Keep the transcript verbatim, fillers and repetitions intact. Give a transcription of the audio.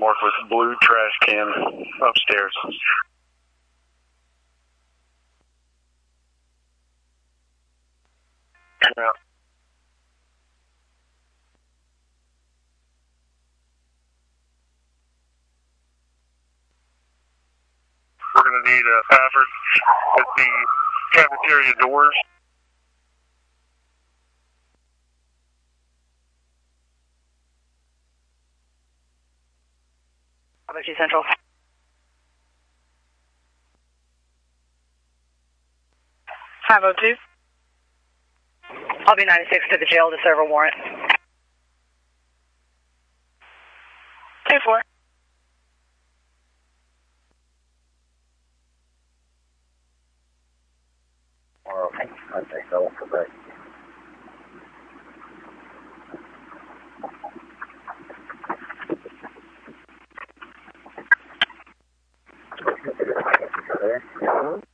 Marked with blue trash can upstairs. Yeah. We're going to need a Pafford at the cafeteria doors. How about you, Central? five oh two. I'll be ninety-six to the jail to serve a warrant. two four. Well, I think so. Correct. Okay.